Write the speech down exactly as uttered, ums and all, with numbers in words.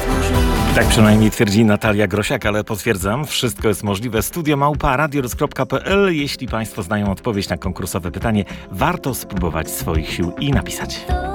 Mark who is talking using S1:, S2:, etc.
S1: Tak przynajmniej twierdzi Natalia Grosiak, ale potwierdzam, wszystko jest możliwe. Studio małpa radiorus kropka p l. Jeśli Państwo znają odpowiedź na konkursowe pytanie, warto spróbować swoich sił i napisać.